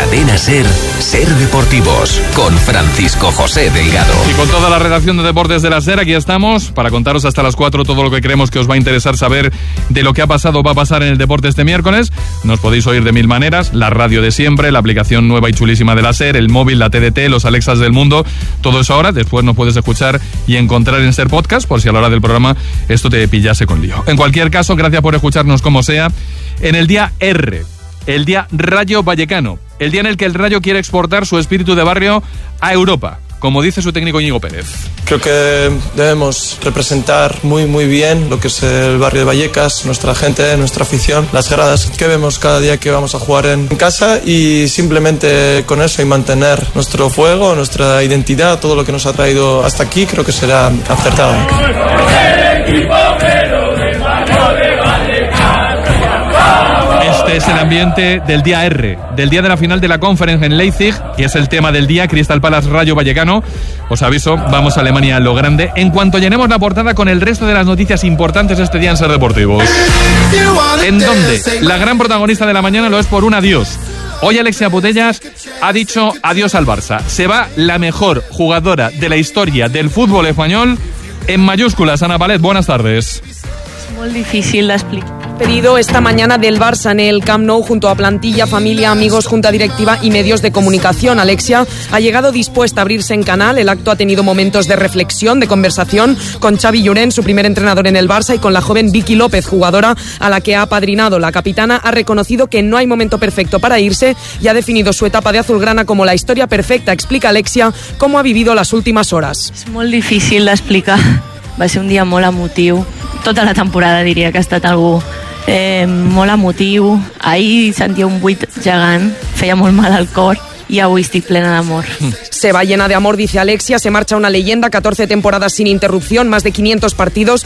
Cadena SER, SER Deportivos, con Francisco José Delgado. Y con toda la redacción de deportes de la SER, aquí estamos para contaros hasta las 4 todo lo que creemos que os va a interesar saber de lo que ha pasado o va a pasar en el deporte este miércoles. Nos podéis oír de mil maneras, la radio de siempre, la aplicación nueva y chulísima de la SER, el móvil, la TDT, los Alexas del mundo, todo eso ahora. Después nos puedes escuchar y encontrar en SER Podcast, por si a la hora del programa esto te pillase con lío. En cualquier caso, gracias por escucharnos como sea, en el día R, el día Rayo Vallecano, el día en el que el Rayo quiere exportar su espíritu de barrio a Europa, como dice su técnico Íñigo Pérez. Creo que debemos representar muy bien lo que es el barrio de Vallecas, nuestra gente, nuestra afición, las gradas que vemos cada día que vamos a jugar en casa, y simplemente con eso y mantener nuestro fuego, nuestra identidad, todo lo que nos ha traído hasta aquí, creo que será acertado. Este es el ambiente del día R, del día de la final de la Conference en Leipzig, y es el tema del día, Crystal Palace Rayo Vallecano. Os aviso, vamos a Alemania a lo grande, en cuanto llenemos la portada con el resto de las noticias importantes este día en SER Deportivos. En donde la gran protagonista de la mañana lo es por un adiós. Hoy Alexia Putellas ha dicho adiós al Barça. Se va la mejor jugadora de la historia del fútbol español, en mayúsculas. Ana Palet, buenas tardes. Es muy difícil de explicar. Pedido esta mañana del Barça en el Camp Nou junto a plantilla, familia, amigos, junta directiva y medios de comunicación. Alexia ha llegado dispuesta a abrirse en canal. El acto ha tenido momentos de reflexión, de conversación con Xavi Llorens, su primer entrenador en el Barça, y con la joven Vicky López, jugadora a la que ha apadrinado. La capitana ha reconocido que no hay momento perfecto para irse y ha definido su etapa de azulgrana como la historia perfecta. Explica Alexia cómo ha vivido las últimas horas. És molt difícil d'explicar. Va ser un dia molt emotiu. Tota la temporada diria que ha estat algú molt emotiu. Ahir sentia un buit gegant, feia molt mal al cor, y avui estic plena d'amor. Se va llena de amor, dice Alexia. Se marcha una leyenda, 14 temporadas sin interrupción, más de 500 partidos,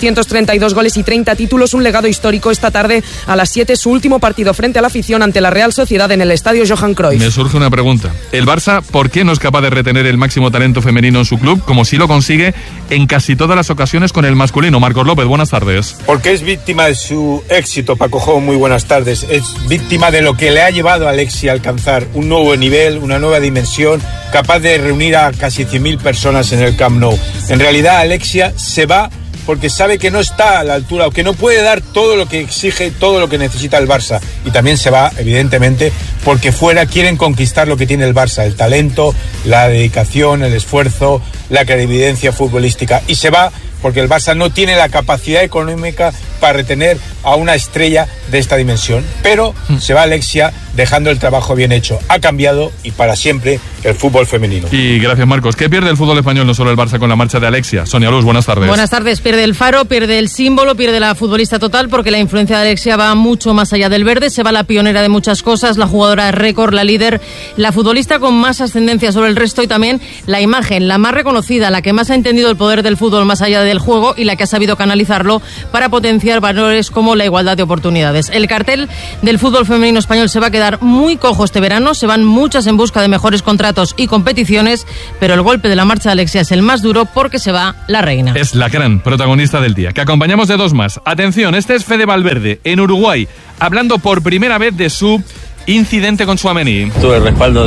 232 goles y 30 títulos, un legado histórico. Esta tarde a las 7 su último partido frente a la afición ante la Real Sociedad en el estadio Johan Cruyff. Me surge una pregunta. ¿El Barça por qué no es capaz de retener el máximo talento femenino en su club, como sí lo consigue en casi todas las ocasiones con el masculino? Marcos López, buenas tardes. Porque es víctima de su éxito, Paco Jo, muy buenas tardes. Es víctima de lo que le ha llevado a Alexia a alcanzar un nuevo nivel, una nueva dimensión, capaz de reunir a casi 100.000 personas en el Camp Nou. En realidad, Alexia se va porque sabe que no está a la altura o que no puede dar todo lo que exige, todo lo que necesita el Barça. Y también se va, evidentemente, porque fuera quieren conquistar lo que tiene el Barça, el talento, la dedicación, el esfuerzo, la clarividencia futbolística. Y se va porque el Barça no tiene la capacidad económica para retener a una estrella de esta dimensión. Pero se va Alexia dejando el trabajo bien hecho. Ha cambiado y para siempre el fútbol femenino. Y gracias, Marcos. ¿Qué pierde el fútbol español, no solo el Barça, con la marcha de Alexia? Sonia Luz, buenas tardes. Buenas tardes. Pierde el faro, pierde el símbolo, pierde la futbolista total, porque la influencia de Alexia va mucho más allá del verde. Se va la pionera de muchas cosas, la jugadora récord, la líder, la futbolista con más ascendencia sobre el resto, y también la imagen, la más reconocida, la que más ha entendido el poder del fútbol más allá del juego y la que ha sabido canalizarlo para potenciar valores como la igualdad de oportunidades. El cartel del fútbol femenino español se va a quedar muy cojo este verano. Se van muchas en busca de mejores contratos y competiciones, pero el golpe de la marcha de Alexia es el más duro porque se va la reina. Es la gran protagonista del día, que acompañamos de dos más. Atención, este es Fede Valverde, en Uruguay, hablando por primera vez de su incidente con Tchouaméni. Tuve el respaldo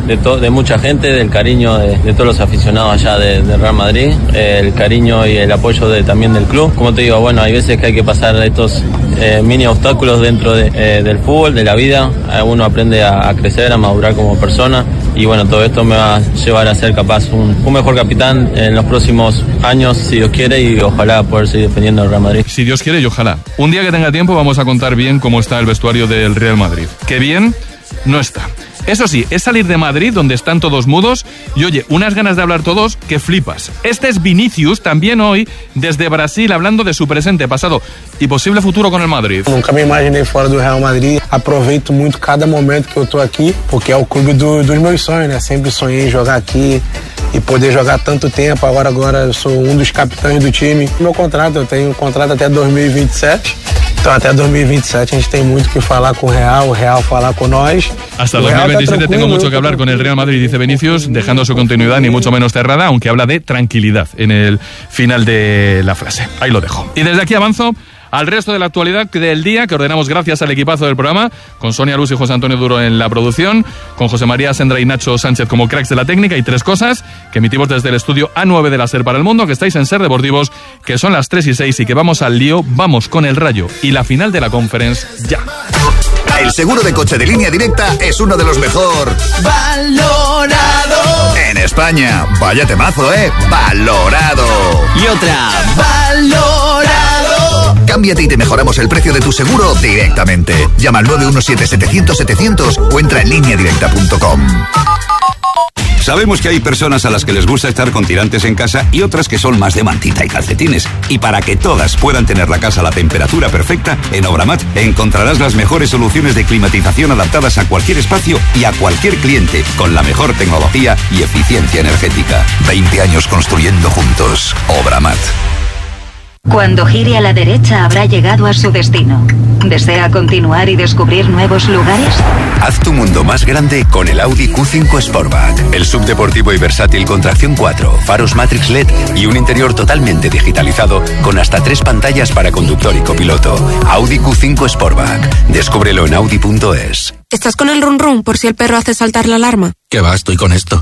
de mucha gente, del cariño de todos los aficionados allá de Real Madrid, el cariño y el apoyo también del club. Como te digo, bueno, hay veces que hay que pasar estos mini obstáculos dentro del fútbol, de la vida. Uno aprende a crecer, a madurar como persona, y bueno, todo esto me va a llevar a ser capaz un mejor capitán en los próximos años, si Dios quiere, y ojalá poder seguir defendiendo al Real Madrid. Si Dios quiere y ojalá. Un día que tenga tiempo vamos a contar bien cómo está el vestuario del Real Madrid. Que bien no está. Eso sí, es salir de Madrid, donde están todos mudos, y oye, unas ganas de hablar todos que flipas. Este es Vinicius, también hoy, desde Brasil, hablando de su presente, pasado y posible futuro con el Madrid. Nunca me imaginei fora do Real Madrid. Aproveito muito cada momento que eu tô aqui, porque é o clube dos meus sonhos, né? Sempre sonhei em jogar aqui e poder jogar tanto tempo. Agora eu sou dos capitães do time. Meu contrato, eu tenho um contrato até 2027. Então até 2027 a gente tem muito que falar com o Real falar con nós. Hasta 2027 tengo mucho que hablar con el Real Madrid, dice Vinicius, dejando su continuidad ni mucho menos cerrada, aunque habla de tranquilidad en el final de la frase. Ahí lo dejo. Y desde aquí avanzo al resto de la actualidad del día que ordenamos gracias al equipazo del programa, con Sonia Luz y José Antonio Duro en la producción, con José María Sendra y Nacho Sánchez como cracks de la técnica, y 3 cosas que emitimos desde el estudio A9 de la SER para el mundo, que estáis en Ser Deportivos, que son las 3:06 y que vamos al lío. Vamos con el Rayo y la final de la Conference ya. El seguro de coche de Línea Directa es uno de los mejor valorado en España. Vaya temazo, valorado. Y otra, valorado. Cámbiate y te mejoramos el precio de tu seguro directamente. Llama al 917-700-700 o entra en lineadirecta.com. Sabemos que hay personas a las que les gusta estar con tirantes en casa y otras que son más de mantita y calcetines. Y para que todas puedan tener la casa a la temperatura perfecta, en Obramat encontrarás las mejores soluciones de climatización adaptadas a cualquier espacio y a cualquier cliente, con la mejor tecnología y eficiencia energética. 20 años construyendo juntos. Obramat. Cuando gire a la derecha habrá llegado a su destino. ¿Desea continuar y descubrir nuevos lugares? Haz tu mundo más grande con el Audi Q5 Sportback. El subdeportivo y versátil con tracción 4, faros Matrix LED y un interior totalmente digitalizado con hasta 3 pantallas para conductor y copiloto. Audi Q5 Sportback. Descúbrelo en Audi.es. ¿Estás con el run run por si el perro hace saltar la alarma? ¿Qué va? Estoy con esto.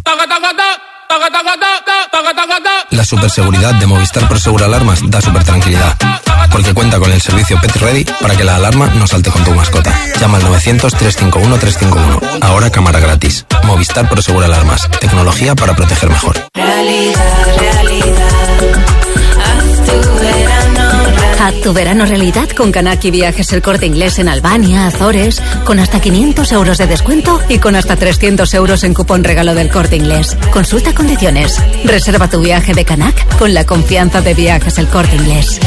La superseguridad de Movistar Prosegur Alarmas da super tranquilidad, porque cuenta con el servicio Pet Ready para que la alarma no salte con tu mascota. Llama al 900-351-351. Ahora cámara gratis. Movistar Prosegur Alarmas. Tecnología para proteger mejor. Haz tu verano realidad con Kanaki Viajes El Corte Inglés en Albania, Azores, con hasta 500 euros de descuento y con hasta 300 euros en cupón regalo del Corte Inglés. Consulta condiciones. Reserva tu viaje de Kanak con la confianza de Viajes El Corte Inglés.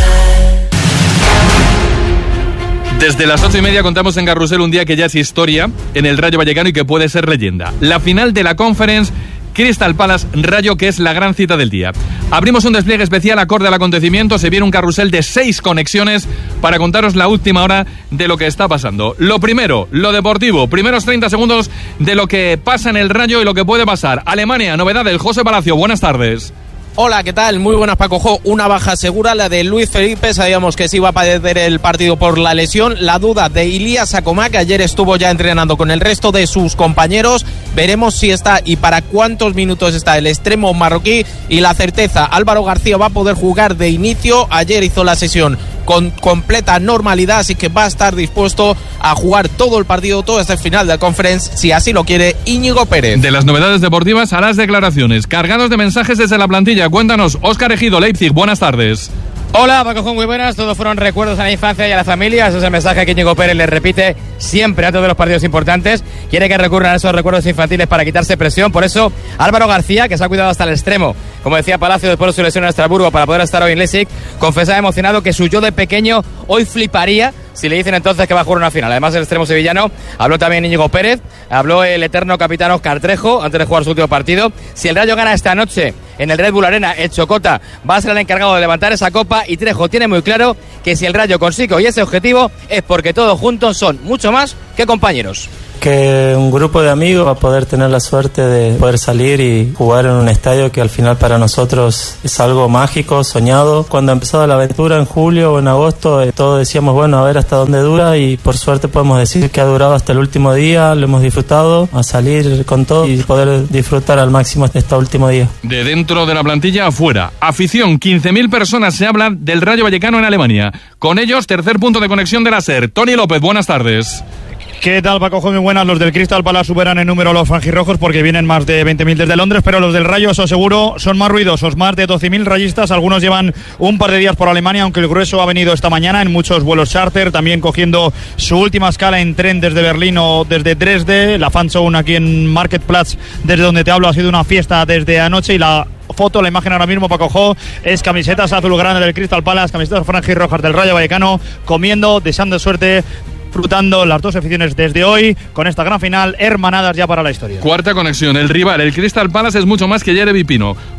Desde las 8:30 contamos en Carrusel un día que ya es historia en el Rayo Vallecano y que puede ser leyenda. La final de la Conference, Crystal Palace Rayo, que es la gran cita del día. Abrimos un despliegue especial acorde al acontecimiento. Se viene un carrusel de 6 conexiones para contaros la última hora de lo que está pasando. Lo primero, lo deportivo. Primeros 30 segundos de lo que pasa en el Rayo y lo que puede pasar. Alemania, novedades. José Palacio, buenas tardes. Hola, ¿qué tal? Muy buenas, Paco Jo. Una baja segura, la de Luis Felipe. Sabíamos que se iba a perder el partido por la lesión. La duda de Ilías Acomá, que ayer estuvo ya entrenando con el resto de sus compañeros. Veremos si está y para cuántos minutos está el extremo marroquí. Y la certeza, Álvaro García va a poder jugar de inicio. Ayer hizo la sesión con completa normalidad, así que va a estar dispuesto a jugar todo el partido, todo este final de la Conference, si así lo quiere Íñigo Pérez. De las novedades deportivas a las declaraciones, cargados de mensajes desde la plantilla. Cuéntanos, Óscar Ejido, Leipzig, buenas tardes. Hola, Paco Jo, muy buenas. Todos fueron recuerdos a la infancia y a la familia. Ese es el mensaje que Íñigo Pérez le repite siempre antes de los partidos importantes. Quiere que recurran a esos recuerdos infantiles para quitarse presión. Por eso, Álvaro García, que se ha cuidado hasta el extremo, como decía Palacio después de su lesión en Estrasburgo para poder estar hoy en Leipzig, confesaba emocionado que su yo de pequeño hoy fliparía si le dicen entonces que va a jugar una final. Además, el extremo sevillano, habló también Íñigo Pérez, habló el eterno capitán Óscar Trejo antes de jugar su último partido. Si el Rayo gana esta noche en el Red Bull Arena, el Chocota va a ser el encargado de levantar esa copa, y Trejo tiene muy claro que si el Rayo consigue hoy ese objetivo es porque todos juntos son mucho más que compañeros. Que un grupo de amigos va a poder tener la suerte de poder salir y jugar en un estadio que al final para nosotros es algo mágico, soñado. Cuando empezó la aventura en julio o en agosto, todos decíamos, bueno, a ver hasta dónde dura, y por suerte podemos decir que ha durado hasta el último día, lo hemos disfrutado, a salir con todo y poder disfrutar al máximo este último día. De dentro de la plantilla afuera, afición, 15.000 personas se habla del Rayo Vallecano en Alemania. Con ellos, tercer punto de conexión de la SER. Tony López, buenas tardes. ¿Qué tal, Paco? Muy buenas. Los del Crystal Palace superan en número los franjirrojos porque vienen más de 20.000 desde Londres, pero los del Rayo, eso seguro, son más ruidosos, más de 12.000 rayistas. Algunos llevan un par de días por Alemania, aunque el grueso ha venido esta mañana en muchos vuelos charter, también cogiendo su última escala en tren desde Berlín o desde Dresde. La Fanzone aquí en Marktplatz, desde donde te hablo, ha sido una fiesta desde anoche, y la foto, la imagen ahora mismo, Paco Jo, es camisetas azulgrana del Crystal Palace, camisetas franjirrojas del Rayo Vallecano, comiendo, deseando suerte, disfrutando las dos aficiones desde hoy con esta gran final, hermanadas ya para la historia. Cuarta conexión, el rival, el Crystal Palace, es mucho más que Jeremy Pino.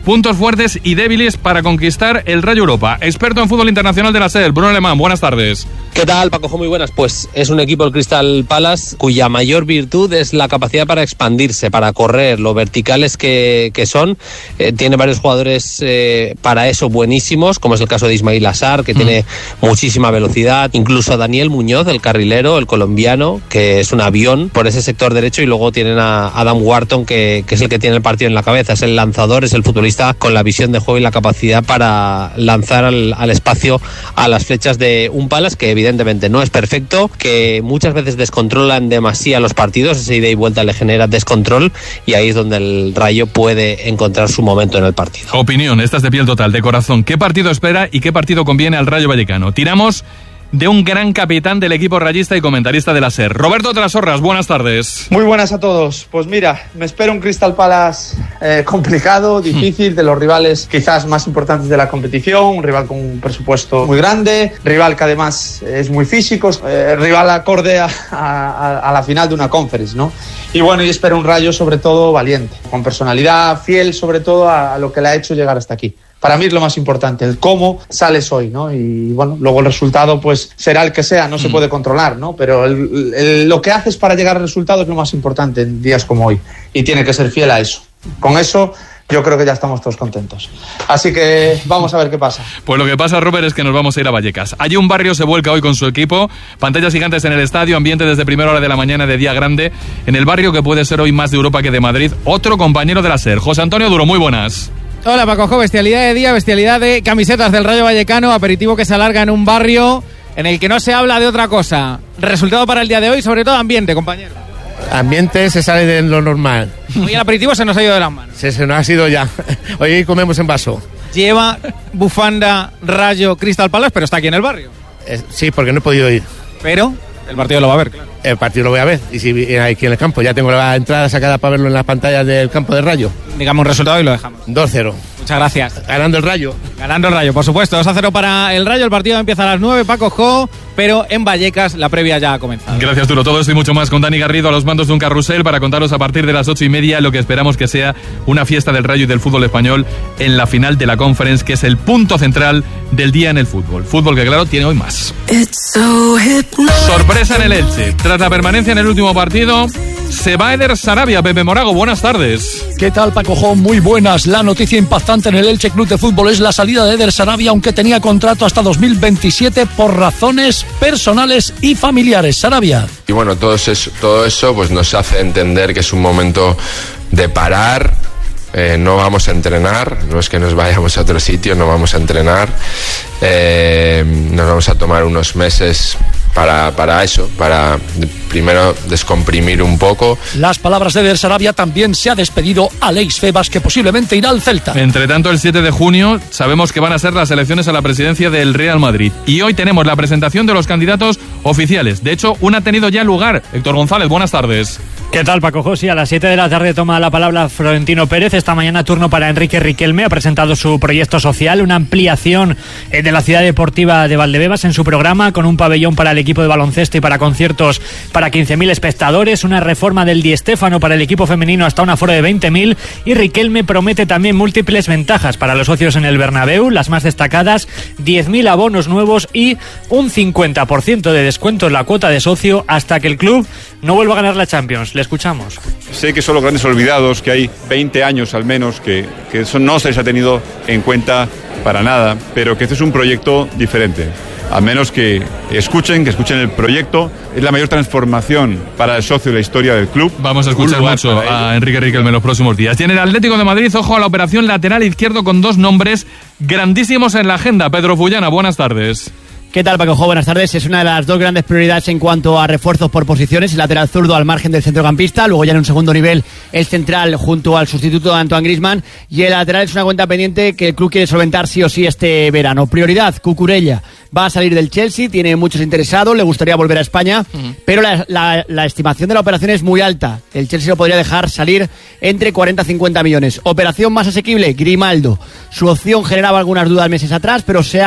puntos fuertes y débiles para conquistar el Rayo Europa. Experto en fútbol internacional de la SER, Bruno Alemán, buenas tardes. ¿Qué tal, Paco? Muy buenas. Pues es un equipo, el Crystal Palace, cuya mayor virtud es la capacidad para expandirse, para correr, lo verticales que son. Tiene varios jugadores para eso buenísimos, como es el caso de Ismail Assar, que tiene muchísima velocidad. Incluso a Daniel Muñoz, el carrilero, el colombiano, que es un avión por ese sector derecho. Y luego tienen a Adam Wharton, que es el que tiene el partido en la cabeza. Es el lanzador, es el futbolista con la visión de juego y la capacidad para lanzar al espacio a las flechas de un Palace que evidentemente no es perfecto, que muchas veces descontrolan demasiado los partidos, esa ida y vuelta le genera descontrol, y ahí es donde el Rayo puede encontrar su momento en el partido. Opinión, esta es de piel total, de corazón. ¿Qué partido espera y qué partido conviene al Rayo Vallecano? Tiramos de un gran capitán del equipo rayista y comentarista de la SER. Roberto Trasorras, buenas tardes. Muy buenas a todos. Pues mira, me espera un Crystal Palace complicado, difícil, de los rivales quizás más importantes de la competición, un rival con un presupuesto muy grande, rival que además es muy físico, rival acorde a la final de una conference, ¿no? Y bueno, y espero un Rayo sobre todo valiente, con personalidad, fiel sobre todo a lo que le ha hecho llegar hasta aquí. Para mí es lo más importante, el cómo sales hoy, ¿no? Y bueno, luego el resultado pues será el que sea, no se puede controlar, ¿no? Pero lo que haces para llegar al resultado es lo más importante en días como hoy, y tiene que ser fiel a eso. Con eso yo creo que ya estamos todos contentos. Así que vamos a ver qué pasa. Pues lo que pasa, Robert, es que nos vamos a ir a Vallecas. Allí un barrio se vuelca hoy con su equipo, pantallas gigantes en el estadio, ambiente desde primera hora de la mañana de día grande, en el barrio que puede ser hoy más de Europa que de Madrid. Otro compañero de la SER, José Antonio Duro, muy buenas. Hola, Paco, bestialidad de día, bestialidad de camisetas del Rayo Vallecano, aperitivo que se alarga en un barrio en el que no se habla de otra cosa. Resultado para el día de hoy, sobre todo ambiente, compañero. Ambiente se sale de lo normal. Hoy el aperitivo se nos ha ido de las manos. Se nos ha ido ya. Hoy comemos en vaso. Lleva bufanda, Rayo, Crystal Palace, pero está aquí en el barrio. Sí, porque no he podido ir. Pero el partido lo va a ver, claro. El partido lo voy a ver, y si aquí en el campo, ya tengo la entrada sacada para verlo en las pantallas del campo de Rayo. Digamos un resultado y lo dejamos. 2-0. Muchas gracias. Ganando el Rayo. Ganando el Rayo, por supuesto. 2-0 para el Rayo, el partido empieza a las 9, Paco Jo, pero en Vallecas la previa ya ha comenzado. Gracias, Duro. Todo esto y mucho más con Dani Garrido a los mandos de un carrusel para contaros a partir de las 8:30 lo que esperamos que sea una fiesta del Rayo y del fútbol español en la final de la Conference, que es el punto central del día en el fútbol. Fútbol que, claro, tiene hoy más. Sorpresa en el Elche. Tras la permanencia en el último partido, se va Eder Sarabia. Pepe Morago, buenas tardes. ¿Qué tal, Paco Jo? Muy buenas. La noticia impactante en el Elche Club de Fútbol es la salida de Eder Sarabia, aunque tenía contrato hasta 2027 por razones personales y familiares. Sarabia. Y bueno, todo eso pues nos hace entender que es un momento de parar. No vamos a entrenar, no es que nos vayamos a otro sitio, no vamos a entrenar. Nos vamos a tomar unos meses para eso, para primero descomprimir un poco. Las palabras de Eder Sarabia. También se ha despedido Aleix Febas, que posiblemente irá al Celta. Entre tanto, el 7 de junio sabemos que van a ser las elecciones a la presidencia del Real Madrid, y hoy tenemos la presentación de los candidatos oficiales. De hecho, una ha tenido ya lugar. Héctor González, buenas tardes. ¿Qué tal, Paco José? A las 7 de la tarde toma la palabra Florentino Pérez. Esta mañana turno para Enrique Riquelme. Ha presentado su proyecto social, una ampliación de la ciudad deportiva de Valdebebas en su programa, con un pabellón para el equipo de baloncesto y para conciertos para 15.000 espectadores, una reforma del Di Stéfano para el equipo femenino hasta un aforo de 20.000, y Riquelme promete también múltiples ventajas para los socios en el Bernabéu, las más destacadas: 10.000 abonos nuevos y un 50% de descuento en la cuota de socio hasta que el club no vuelva a ganar la Champions. Le escuchamos. Sé que son los grandes olvidados, que hay 20 años al menos que eso no se les ha tenido en cuenta para nada, pero que este es un proyecto diferente. A menos que escuchen el proyecto. Es la mayor transformación para el socio de la historia del club. Vamos a escuchar mucho a Enrique Riquelme en los próximos días. Y en el Atlético de Madrid, ojo a la operación lateral izquierdo con dos nombres grandísimos en la agenda. Pedro Fullana, buenas tardes. ¿Qué tal, Paco Jo? Buenas tardes. Es una de las dos grandes prioridades en cuanto a refuerzos por posiciones. El lateral zurdo al margen del centrocampista, luego ya en un segundo nivel el central junto al sustituto de Antoine Griezmann, y el lateral es una cuenta pendiente que el club quiere solventar sí o sí este verano. Prioridad, Cucurella. Va a salir del Chelsea, tiene muchos interesados, le gustaría volver a España, pero la estimación de la operación es muy alta. El Chelsea lo podría dejar salir entre 40 y 50 millones. Operación más asequible, Grimaldo. Su opción generaba algunas dudas meses atrás, pero se ha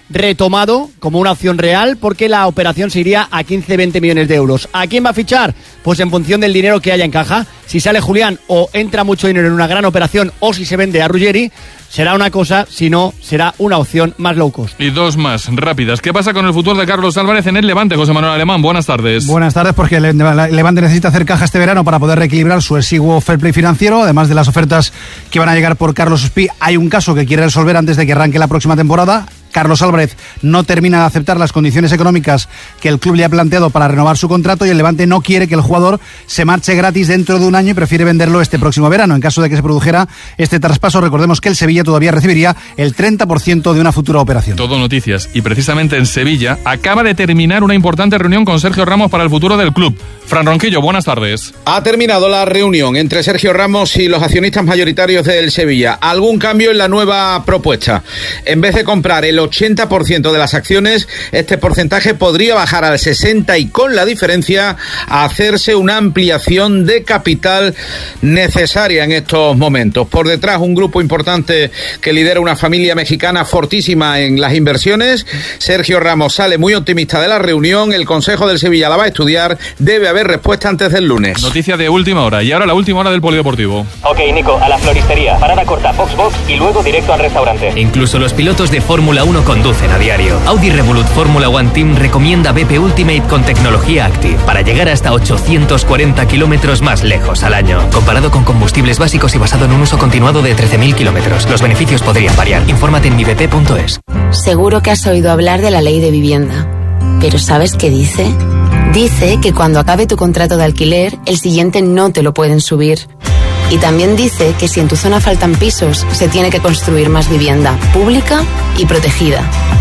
retomado como una opción real porque la operación se iría a 15-20 millones de euros. ¿A quién va a fichar? Pues en función del dinero que haya en caja. Si sale Julián o entra mucho dinero en una gran operación o si se vende a Ruggeri, será una cosa, si no, será una opción más low cost. Y dos más rápidas. ¿Qué pasa con el futuro de Carlos Álvarez en el Levante? José Manuel Alemán, buenas tardes. Buenas tardes, porque el Levante necesita hacer caja este verano para poder reequilibrar su exiguo fair play financiero. Además de las ofertas que van a llegar por Carlos Ospí, hay un caso que quiere resolver antes de que arranque la próxima temporada. Carlos Álvarez no termina de aceptar las condiciones económicas que el club le ha planteado para renovar su contrato y el Levante no quiere que el jugador se marche gratis dentro de un año y prefiere venderlo este próximo verano. En caso de que se produjera este traspaso, recordemos que el Sevilla todavía recibiría el 30% de una futura operación. Todo noticias. Y precisamente en Sevilla acaba de terminar una importante reunión con Sergio Ramos para el futuro del club. Fran Ronquillo, buenas tardes. Ha terminado la reunión entre Sergio Ramos y los accionistas mayoritarios del Sevilla. ¿Algún cambio en la nueva propuesta? En vez de comprar el 80% de las acciones, este porcentaje podría bajar al 60% y con la diferencia hacerse una ampliación de capital necesaria en estos momentos. Por detrás, un grupo importante que lidera una familia mexicana fortísima en las inversiones. Sergio Ramos sale muy optimista de la reunión. El Consejo del Sevilla la va a estudiar. Debe haber respuesta antes del lunes. Noticia de última hora. Y ahora la última hora del polideportivo. Ok, Nico, a la floristería. Parada corta, box y luego directo al restaurante. Incluso los pilotos de Fórmula 1 conducen a diario. Audi Revolut Fórmula 1 Team recomienda BP Ultimate con tecnología Active para llegar hasta 840 kilómetros más lejos al año. Comparado con combustibles básicos y basado en un uso continuado de 13.000 kilómetros. Los beneficios podrían variar. Infórmate en mibp.es. Seguro que has oído hablar de la ley de vivienda. ¿Pero sabes qué dice? Dice que cuando acabe tu contrato de alquiler, el siguiente no te lo pueden subir. Y también dice que si en tu zona faltan pisos, se tiene que construir más vivienda, pública y protegida.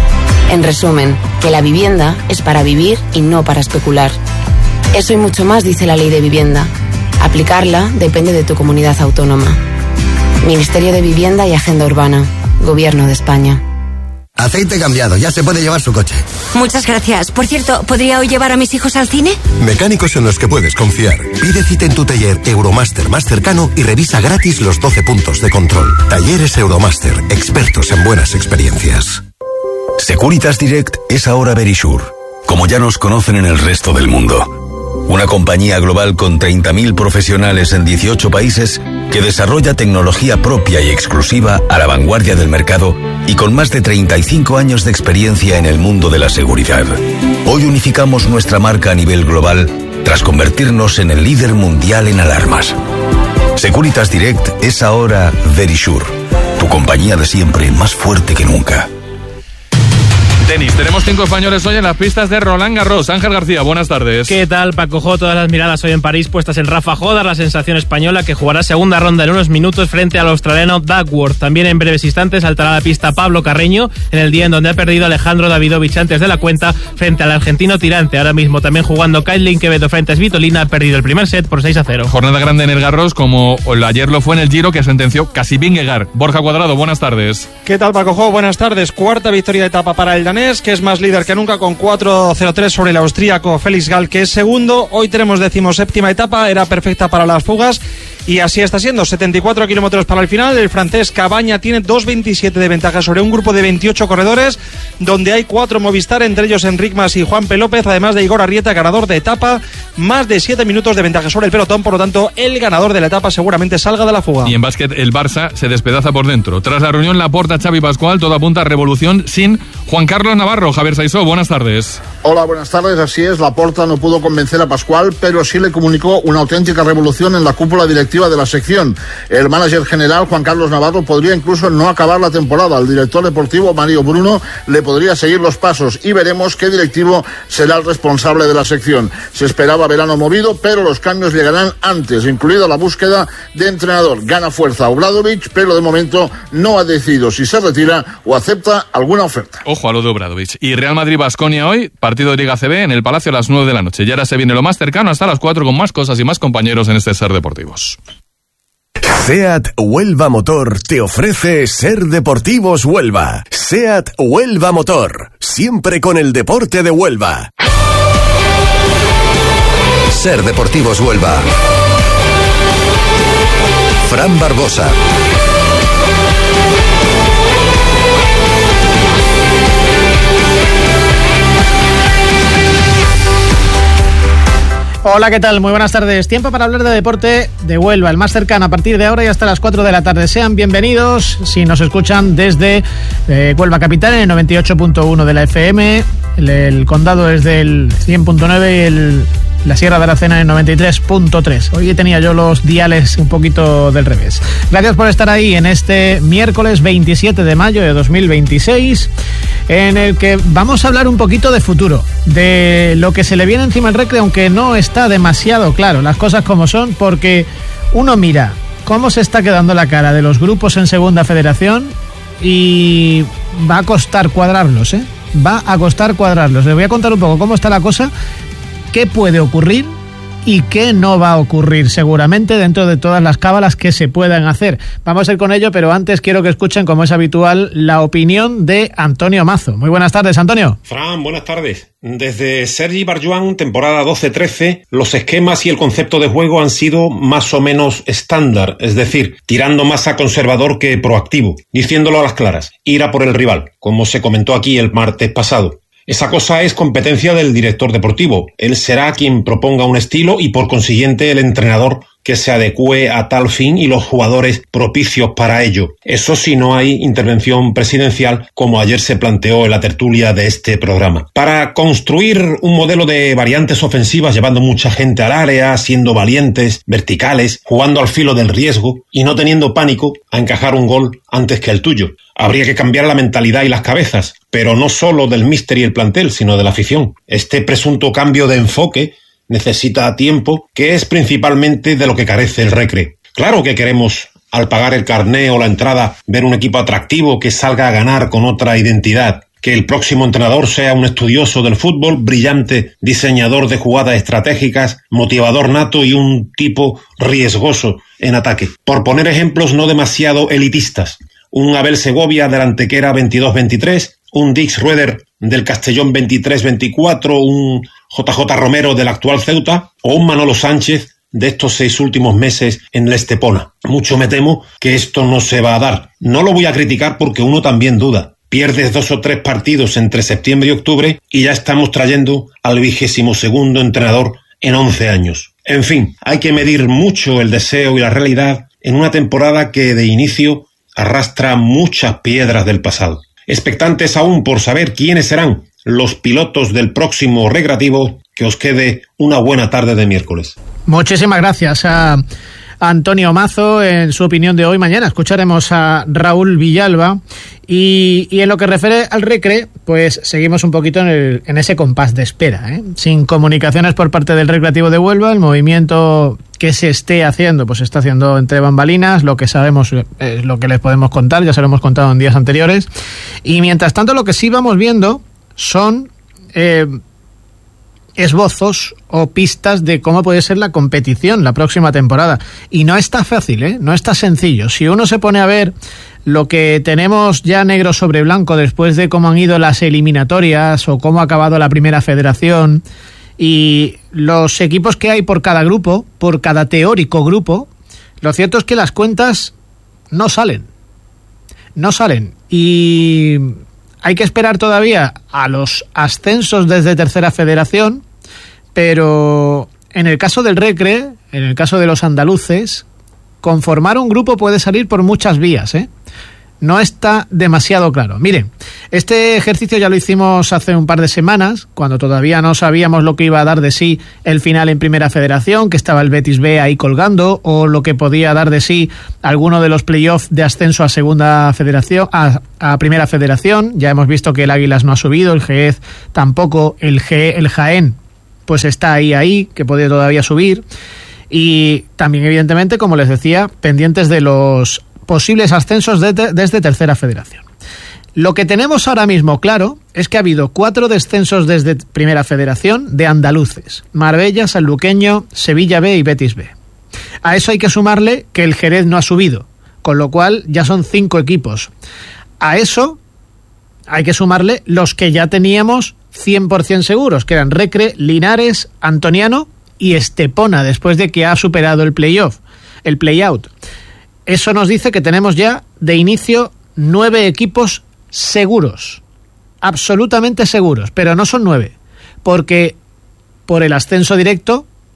En resumen, que la vivienda es para vivir y no para especular. Eso y mucho más dice la ley de vivienda. Aplicarla depende de tu comunidad autónoma. Ministerio de Vivienda y Agenda Urbana. Gobierno de España. Aceite cambiado, ya se puede llevar su coche. Muchas gracias. Por cierto, ¿podría hoy llevar a mis hijos al cine? Mecánicos en los que puedes confiar. Pide cita en tu taller Euromaster más cercano y revisa gratis los 12 puntos de control. Talleres Euromaster, expertos en buenas experiencias. Securitas Direct es ahora Verisure, como ya nos conocen en el resto del mundo. Una compañía global con 30.000 profesionales en 18 países que desarrolla tecnología propia y exclusiva a la vanguardia del mercado y con más de 35 años de experiencia en el mundo de la seguridad. Hoy unificamos nuestra marca a nivel global tras convertirnos en el líder mundial en alarmas. Securitas Direct es ahora Verisure, tu compañía de siempre más fuerte que nunca. Tenis, tenemos 5 españoles hoy en las pistas de Roland Garros. Ángel García, buenas tardes. ¿Qué tal, Paco? Todas las miradas hoy en París puestas en Rafa Jodar, la sensación española que jugará segunda ronda en unos minutos frente al australiano Duckworth. También en breves instantes saltará a la pista Pablo Carreño en el día en donde ha perdido Alejandro Davidovich antes de la cuenta frente al argentino tirante. Ahora mismo también jugando Kaitlyn Quevedo frente a Svitolina, ha perdido el primer set por 6-0. Jornada grande en el Garros, como ayer lo fue en el Giro, que sentenció casi Vingegaard. Borja Cuadrado, buenas tardes. ¿Qué tal, Paco? Buenas tardes. Cuarta victoria de etapa para el danés, que es más líder que nunca con 4-0-3 sobre el austríaco Félix Gall, que es segundo. Hoy tenemos 17ª etapa, era perfecta para las fugas y así está siendo. 74 kilómetros para el final. El francés Cabaña tiene 2.27 de ventaja sobre un grupo de 28 corredores, donde hay 4 Movistar, entre ellos Enric Mas y Juanpe López, además de Igor Arrieta, ganador de etapa. Más de 7 minutos de ventaja sobre el pelotón, por lo tanto el ganador de la etapa seguramente salga de la fuga. Y en básquet el Barça se despedaza por dentro. Tras la reunión Laporta, Xavi Pascual, todo apunta a revolución sin Juan Carlos Navarro. Javier Saisó, buenas tardes. Hola, buenas tardes. Así es, Laporta no pudo convencer a Pascual, pero sí le comunicó una auténtica revolución en la cúpula directiva de la sección. El manager general, Juan Carlos Navarro, podría incluso no acabar la temporada. El director deportivo, Mario Bruno, le podría seguir los pasos y veremos qué directivo será el responsable de la sección. Se esperaba verano movido, pero los cambios llegarán antes, incluida la búsqueda de entrenador. Gana fuerza Obradovic, pero de momento no ha decidido si se retira o acepta alguna oferta. Ojo a lo de Obradovic. Y Real Madrid-Baskonia hoy, partido de Liga CB en el Palacio a las 9 de la noche. Y ahora se viene lo más cercano hasta las 4 con más cosas y más compañeros en este Ser Deportivos. SEAT Huelva Motor te ofrece Ser Deportivos Huelva. SEAT Huelva Motor, siempre con el deporte de Huelva. Ser Deportivos Huelva. Fran Barbosa. Hola, ¿qué tal? Muy buenas tardes. Tiempo para hablar de deporte de Huelva, el más cercano a partir de ahora y hasta las 4 de la tarde. Sean bienvenidos si nos escuchan desde Huelva Capital en el 98.1 de la FM, el condado es del 100.9 y la Sierra de Aracena en 93.3. Hoy tenía yo los diales un poquito del revés. Gracias por estar ahí en este miércoles 27 de mayo de 2026, en el que vamos a hablar un poquito de futuro, de lo que se le viene encima al Recre, aunque no está demasiado claro las cosas como son, porque uno mira cómo se está quedando la cara de los grupos en Segunda Federación y va a costar cuadrarlos, ¿eh? Va a costar cuadrarlos. Les voy a contar un poco cómo está la cosa, qué puede ocurrir y qué no va a ocurrir seguramente dentro de todas las cábalas que se puedan hacer. Vamos a ir con ello, pero antes quiero que escuchen, como es habitual, la opinión de Antonio Mazo. Muy buenas tardes, Antonio. Fran, buenas tardes. Desde Sergi Barjuan, temporada 12-13, los esquemas y el concepto de juego han sido más o menos estándar, es decir, tirando más a conservador que proactivo, diciéndolo a las claras, ir a por el rival, como se comentó aquí el martes pasado. Esa cosa es competencia del director deportivo. Él será quien proponga un estilo y por consiguiente el entrenador que se adecue a tal fin y los jugadores propicios para ello. Eso si no hay intervención presidencial, como ayer se planteó en la tertulia de este programa. Para construir un modelo de variantes ofensivas llevando mucha gente al área, siendo valientes, verticales, jugando al filo del riesgo y no teniendo pánico a encajar un gol antes que el tuyo. Habría que cambiar la mentalidad y las cabezas, pero no solo del míster y el plantel, sino de la afición. Este presunto cambio de enfoque necesita tiempo, que es principalmente de lo que carece el Recre. Claro que queremos, al pagar el carné o la entrada, ver un equipo atractivo que salga a ganar con otra identidad. Que el próximo entrenador sea un estudioso del fútbol, brillante diseñador de jugadas estratégicas, motivador nato y un tipo riesgoso en ataque. Por poner ejemplos no demasiado elitistas. Un Abel Segovia del Antequera 22-23, un Dix Rueder del Castellón 23-24, un JJ Romero del actual Ceuta o un Manolo Sánchez de estos 6 últimos meses en el Estepona. Mucho me temo que esto no se va a dar. No lo voy a criticar porque uno también duda. Pierdes 2 o 3 partidos entre septiembre y octubre y ya estamos trayendo al 22º entrenador en 11 años. En fin, hay que medir mucho el deseo y la realidad en una temporada que de inicio arrastra muchas piedras del pasado. Expectantes aún por saber quiénes serán los pilotos del próximo recreativo, que os quede una buena tarde de miércoles. Muchísimas gracias a Antonio Mazo en su opinión de hoy. Mañana escucharemos a Raúl Villalba y en lo que refiere al Recre, pues seguimos un poquito en ese compás de espera, ¿eh? Sin comunicaciones por parte del Recreativo de Huelva. El movimiento que se esté haciendo, pues se está haciendo entre bambalinas. Lo que sabemos es lo que les podemos contar, ya se lo hemos contado en días anteriores. Y mientras tanto, lo que sí vamos viendo son esbozos o pistas de cómo puede ser la competición la próxima temporada. Y no está fácil, ¿eh? No está sencillo. Si uno se pone a ver lo que tenemos ya negro sobre blanco después de cómo han ido las eliminatorias o cómo ha acabado la primera federación y los equipos que hay por cada grupo, por cada teórico grupo, lo cierto es que las cuentas no salen. No salen. Y hay que esperar todavía a los ascensos desde tercera federación, pero en el caso del Recre, en el caso de los andaluces, conformar un grupo puede salir por muchas vías, ¿eh? No está demasiado claro. Miren, este ejercicio ya lo hicimos hace un par de semanas, cuando todavía no sabíamos lo que iba a dar de sí el final en Primera Federación, que estaba el Betis B ahí colgando, o lo que podía dar de sí alguno de los playoffs de ascenso a Segunda Federación, a Primera Federación. Ya hemos visto que el Águilas no ha subido, el Jerez tampoco, el Jaén pues está ahí, que puede todavía subir. Y también, evidentemente, como les decía, pendientes de los posibles ascensos desde tercera federación. Lo que tenemos ahora mismo claro es que ha habido 4 descensos desde primera federación de andaluces: Marbella, Sanluqueño, Sevilla B y Betis B. A eso hay que sumarle que el Jerez no ha subido, con lo cual ya son 5 equipos. A eso hay que sumarle los que ya teníamos 100% seguros, que eran Recre, Linares, Antoniano y Estepona, después de que ha superado el playoff, el playout. Eso nos dice que tenemos ya de inicio 9 equipos seguros, absolutamente seguros, pero no son 9, porque por el ascenso directo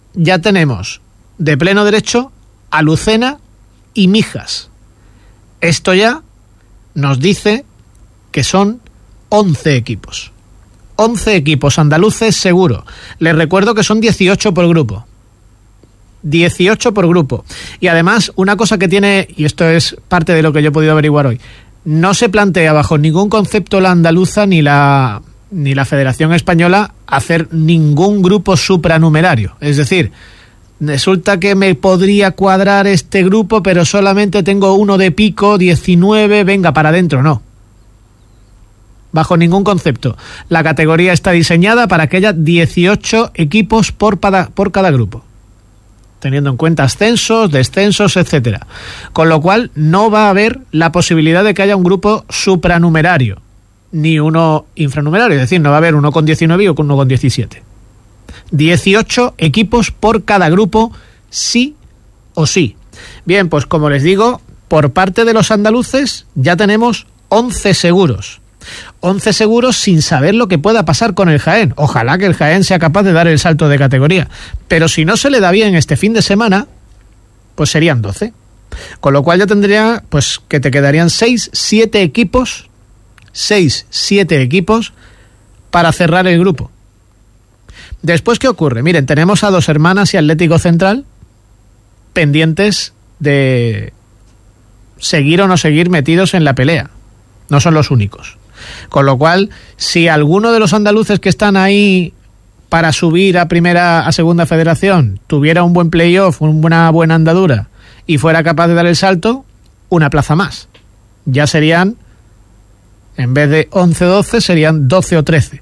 ya tenemos de pleno derecho a Lucena y Mijas. Esto ya nos dice que son 11 equipos. 11 equipos andaluces seguro. Les recuerdo que son 18 por grupo. 18 por grupo. Y además, una cosa que tiene, y esto es parte de lo que yo he podido averiguar hoy, no se plantea bajo ningún concepto la andaluza ni la Federación Española hacer ningún grupo supranumerario. Es decir, resulta que me podría cuadrar este grupo, pero solamente tengo uno de pico, 19, venga, para adentro. No. Bajo ningún concepto. La categoría está diseñada para que haya 18 equipos por cada grupo, teniendo en cuenta ascensos, descensos, etcétera. Con lo cual no va a haber la posibilidad de que haya un grupo supranumerario, ni uno infranumerario, es decir, no va a haber uno con 19 y uno con 17. 18 equipos por cada grupo, sí o sí. Bien, pues como les digo, por parte de los andaluces ya tenemos 11 seguros. 11 seguros sin saber lo que pueda pasar con el Jaén. Ojalá que el Jaén sea capaz de dar el salto de categoría. Pero si no se le da bien este fin de semana, pues serían 12. Con lo cual ya tendría, pues que te quedarían 6-7 equipos. 6-7 equipos para cerrar el grupo. Después, ¿qué ocurre? Miren, tenemos a Dos Hermanas y Atlético Central pendientes de seguir o no seguir metidos en la pelea. No son los únicos. Con lo cual, si alguno de los andaluces que están ahí para subir a segunda federación tuviera un buen playoff, una buena andadura y fuera capaz de dar el salto, una plaza más. Ya serían, en vez de 11 o 12, serían 12 o 13.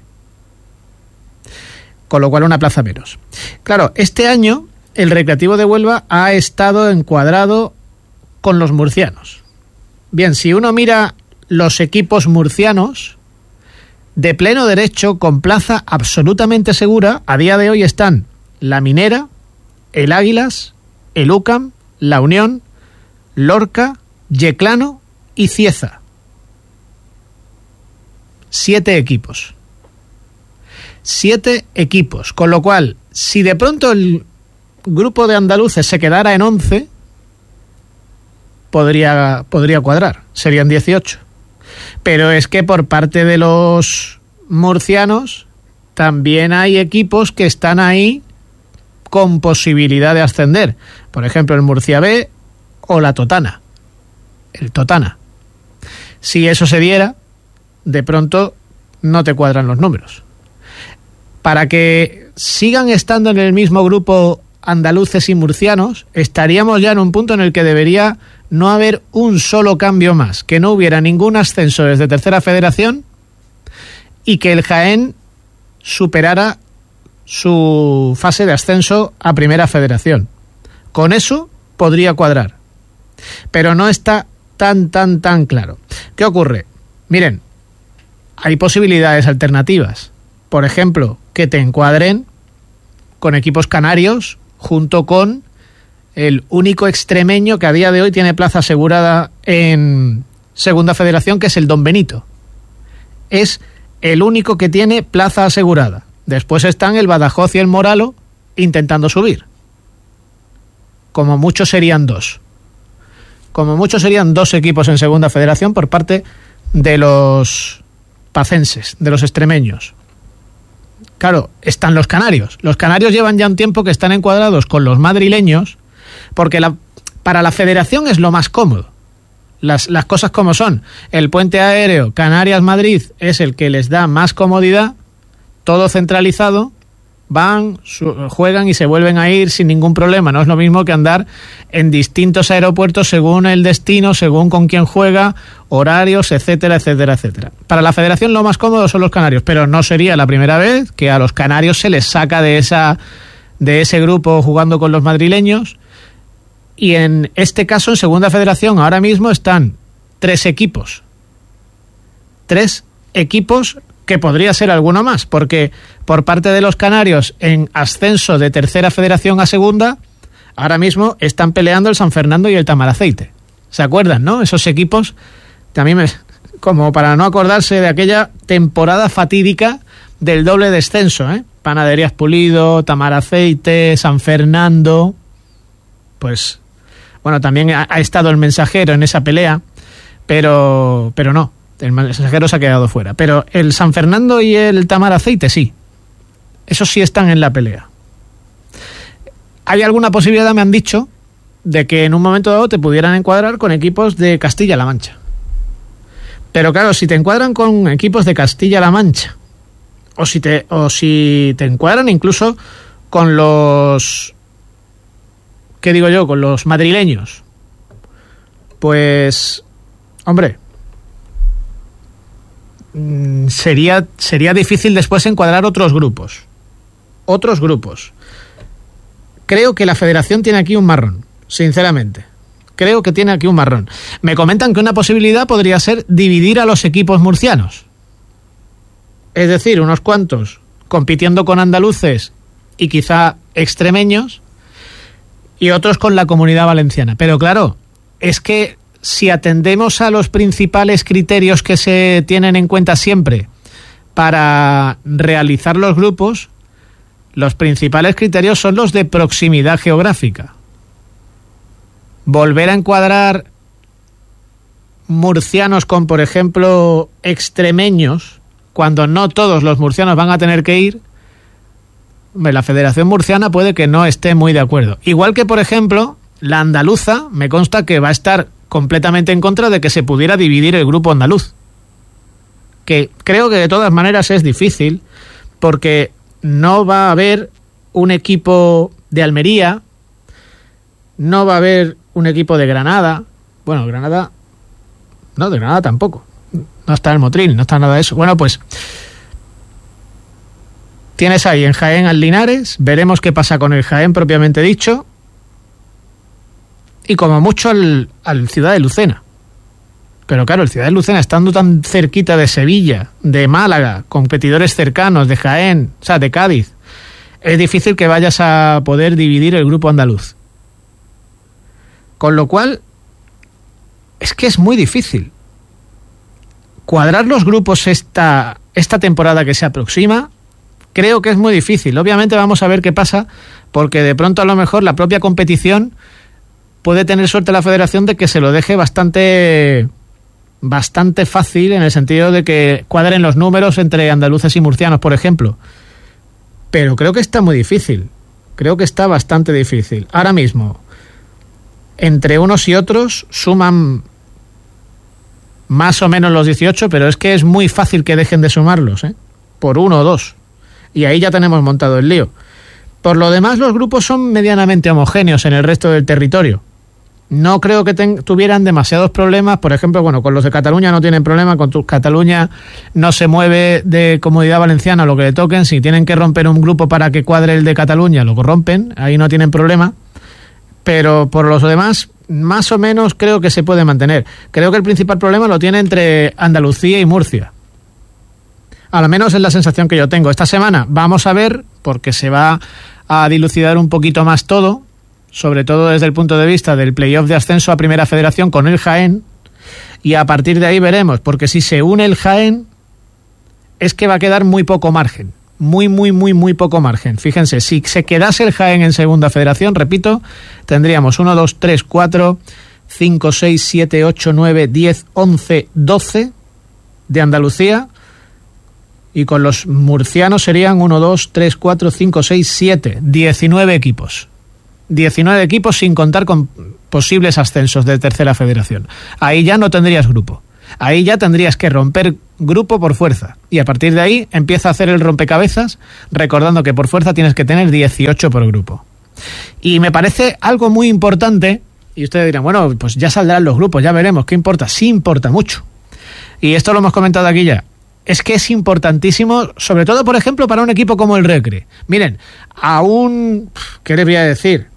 Con lo cual una plaza menos. Claro, este año el Recreativo de Huelva ha estado encuadrado con los murcianos. Bien, si uno mira los equipos murcianos, de pleno derecho, con plaza absolutamente segura, a día de hoy están la Minera, el Águilas, el UCAM, la Unión, Lorca, Yeclano y Cieza. 7 equipos. 7 equipos. Con lo cual, si de pronto el grupo de andaluces se quedara en 11, podría cuadrar. Serían 18. Pero es que por parte de los murcianos también hay equipos que están ahí con posibilidad de ascender. Por ejemplo, el Murcia B o la Totana. El Totana. Si eso se diera, de pronto no te cuadran los números. Para que sigan estando en el mismo grupo andaluces y murcianos, estaríamos ya en un punto en el que debería no haber un solo cambio más, que no hubiera ningún ascenso desde tercera federación y que el Jaén superara su fase de ascenso a primera federación. Con eso podría cuadrar, pero no está tan claro. ¿Qué ocurre? Miren, hay posibilidades alternativas. Por ejemplo, que te encuadren con equipos canarios junto con el único extremeño que a día de hoy tiene plaza asegurada en segunda federación, que es el Don Benito. Es el único que tiene plaza asegurada. Después están el Badajoz y el Moralo intentando subir. Como mucho serían 2. Como mucho serían 2 equipos en segunda federación por parte de los pacenses, de los extremeños. Claro, están los canarios. Los canarios llevan ya un tiempo que están encuadrados con los madrileños, porque para la federación es lo más cómodo. Las cosas como son. El puente aéreo Canarias-Madrid es el que les da más comodidad, todo centralizado, van, juegan y se vuelven a ir sin ningún problema. No es lo mismo que andar en distintos aeropuertos según el destino, según con quién juega, horarios, etcétera, etcétera, etcétera. Para la federación lo más cómodo son los canarios, pero no sería la primera vez que a los canarios se les saca de ese grupo jugando con los madrileños. Y en este caso, en segunda federación, ahora mismo están 3 equipos. 3 equipos que podría ser alguno más, porque por parte de los canarios en ascenso de tercera federación a segunda, ahora mismo están peleando el San Fernando y el Tamaraceite. ¿Se acuerdan, no? Esos equipos, también como para no acordarse de aquella temporada fatídica del doble descenso, Panaderías Pulido, Tamaraceite, San Fernando, pues bueno, también ha estado el Mensajero en esa pelea, pero no, el Mensajero se ha quedado fuera. Pero el San Fernando y el Tamaraceite sí, esos sí están en la pelea. Hay alguna posibilidad, me han dicho, de que en un momento dado te pudieran encuadrar con equipos de Castilla-La Mancha. Pero claro, si te encuadran con equipos de Castilla-La Mancha, o si te encuadran incluso con los, ¿qué digo yo?, con los madrileños, pues, hombre, sería difícil después encuadrar otros grupos. Creo que la federación tiene aquí un marrón, sinceramente. Creo que tiene aquí un marrón. Me comentan que una posibilidad podría ser dividir a los equipos murcianos. Es decir, unos cuantos compitiendo con andaluces y quizá extremeños, y otros con la Comunidad Valenciana. Pero claro, es que si atendemos a los principales criterios que se tienen en cuenta siempre para realizar los grupos, los principales criterios son los de proximidad geográfica. Volver a encuadrar murcianos con, por ejemplo, extremeños, cuando no todos los murcianos van a tener que ir, la Federación Murciana puede que no esté muy de acuerdo. Igual que, por ejemplo, la andaluza, me consta que va a estar completamente en contra de que se pudiera dividir el grupo andaluz. Que creo que de todas maneras es difícil, porque no va a haber un equipo de Almería, no va a haber un equipo de Granada. Bueno, de Granada tampoco. No está el Motril, no está nada de eso. Bueno, pues tienes ahí en Jaén al Linares, veremos qué pasa con el Jaén propiamente dicho, y como mucho al Ciudad de Lucena. Pero claro, el Ciudad de Lucena, estando tan cerquita de Sevilla, de Málaga, competidores cercanos, de Jaén, o sea, de Cádiz, es difícil que vayas a poder dividir el grupo andaluz. Con lo cual, es que es muy difícil cuadrar los grupos esta temporada que se aproxima. Creo que es muy difícil. Obviamente vamos a ver qué pasa, porque de pronto a lo mejor la propia competición puede tener suerte la federación de que se lo deje bastante fácil, en el sentido de que cuadren los números entre andaluces y murcianos, por ejemplo. Pero creo que está muy difícil. Creo que está bastante difícil. Ahora mismo, entre unos y otros suman más o menos los 18, pero es que es muy fácil que dejen de sumarlos, por uno o dos. Y ahí ya tenemos montado el lío. Por lo demás, los grupos son medianamente homogéneos en el resto del territorio. No creo que tuvieran demasiados problemas. Por ejemplo, bueno, con los de Cataluña no tienen problema. Con Cataluña no se mueve de Comunidad Valenciana lo que le toquen. Si tienen que romper un grupo para que cuadre el de Cataluña, lo rompen. Ahí no tienen problema. Pero por los demás, más o menos creo que se puede mantener. Creo que el principal problema lo tiene entre Andalucía y Murcia. Al menos es la sensación que yo tengo. Esta semana vamos a ver, porque se va a dilucidar un poquito más todo, sobre todo desde el punto de vista del playoff de ascenso a Primera Federación con el Jaén, y a partir de ahí veremos, porque si se une el Jaén, es que va a quedar muy poco margen. Muy poco margen. Fíjense, si se quedase el Jaén en Segunda Federación, repito, tendríamos 1, 2, 3, 4, 5, 6, 7, 8, 9, 10, 11, 12 de Andalucía, y con los murcianos serían 1, 2, 3, 4, 5, 6, 7, 19 equipos. 19 equipos sin contar con posibles ascensos de Tercera Federación. Ahí ya no tendrías grupo. Ahí ya tendrías que romper grupo por fuerza. Y a partir de ahí empieza a hacer el rompecabezas, recordando que por fuerza tienes que tener 18 por grupo. Y me parece algo muy importante, y ustedes dirán, bueno, pues ya saldrán los grupos, ya veremos, ¿qué importa? Sí importa mucho. Y esto lo hemos comentado aquí ya. Es que es importantísimo, sobre todo, por ejemplo, para un equipo como el Recre. Miren, ¿qué les voy a decir?